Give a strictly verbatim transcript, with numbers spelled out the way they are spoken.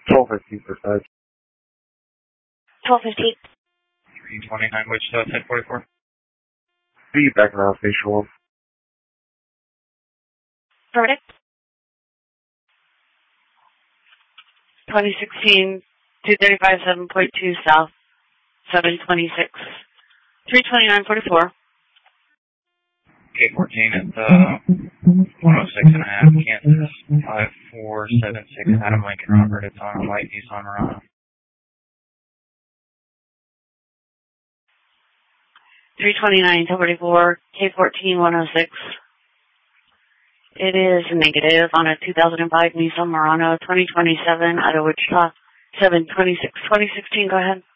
twelve fifty for five. twelve fifty. three twenty-nine, Wichita, ten forty-four. Be back now, facial. Verdict. twenty sixteen, two thirty-five, seven point two south, seven twenty-six. three twenty-nine forty-four. K fourteen at uh, one oh six and a half, Kansas, five four seven six, Adam Lincoln, Robert, it's on a light, Nissan Murano. three twenty-nine forty-four, K fourteen one oh six. It is negative on a two thousand five Nissan Murano, twenty twenty-seven out of Wichita, seven twenty-six twenty sixteen, go ahead.